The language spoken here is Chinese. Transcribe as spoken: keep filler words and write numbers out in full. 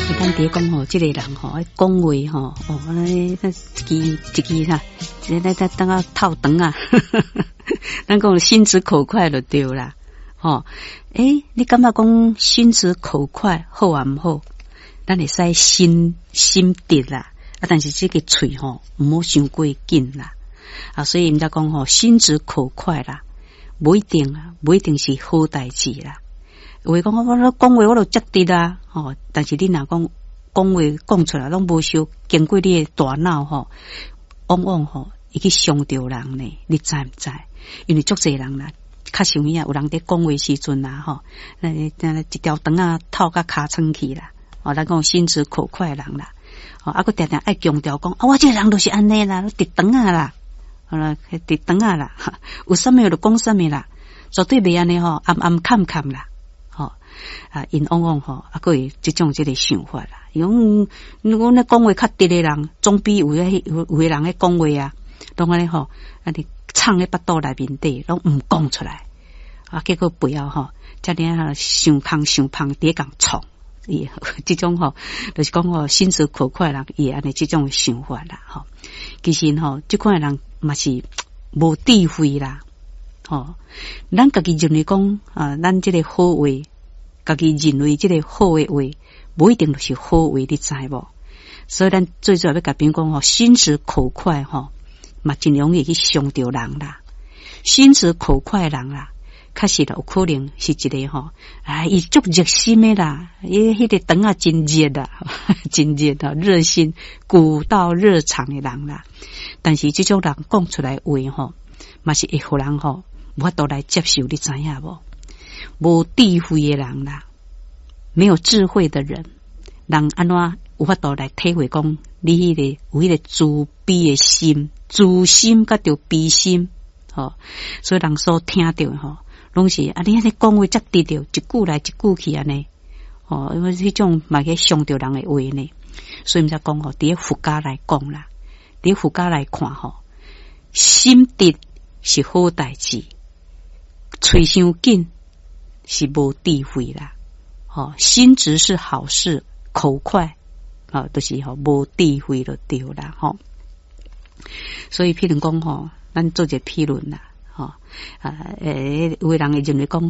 咱伫讲吼，即、这个人吼，讲话吼，哦，那那一支一支哈，这那那等下透长啊，咱讲心直口快就对啦。吼，诶，你感觉讲心直口快好啊毋好？咱会使心心直啦，啊，但是这个嘴吼，唔好伤过紧啦。啊，所以人家讲吼，心直口快啦，不一定啊，不一定是好代志啦。有讲我我讲话我都接直啦，吼，但是你若讲讲话讲出来，拢无少经过你的大脑吼，往往吼会去伤着人呢，你知唔知？因为足侪人啦。较像遐有人伫讲话时阵啦，吼，那那一条肠啊透甲尻川去啦，哦，咱讲心直口快人啦，哦，啊，佮定定爱强调讲，啊，我这个人就是安尼啦，直肠啊啦，好啦，直肠啊啦，有啥物就讲啥物啦，绝对袂安尼吼，暗暗看看啦，吼、哦，啊，因往往吼，啊，佮有即种即个想法啦，用阮咧讲话较直的人，总比有诶有有诶人咧讲话啊，拢安尼吼，啊你。藏喺巴肚内面底，拢唔讲出来，啊，结果不要吼，遮尔啊想空想胖，伫共创，伊即种吼，就是讲吼，心直口快人，伊安尼即种想法啦，吼，其实吼，即款人嘛是无智慧啦，吼，咱家己认为讲啊，咱即个好话，家己认为即个好诶话，无一定就是好话，你知无？所以咱最主要要甲别人讲吼，心直口快吼。嘛，真容易去伤着人啦。心直口快人啦，确实有可能是一个吼，啊，伊足热心的啦，伊迄个肠啊真热啦，真热啊，热心、古道热肠的人啦。但是这种人讲出来话吼，嘛是会互人吼，无法度来接受，你知影无？无智慧的人啦，没有智慧的人，人安怎有法度来体会讲你迄、那个有迄个自卑的心。自心甲着悲心，吼，所以人所听到吼，拢是啊，你安尼讲话则直着，一句来一句去安尼，吼，因为迄种嘛去伤着人的话呢，所以毋则讲吼，伫佛家来讲啦，伫佛家来看吼，心直是好代志，嘴伤紧是无智慧啦，吼，心直是好事，口快，吼，都、就是吼无智慧就对啦，吼。所以，譬如讲吼，咱做一个批论啦，吼，啊，诶，有个人会认为讲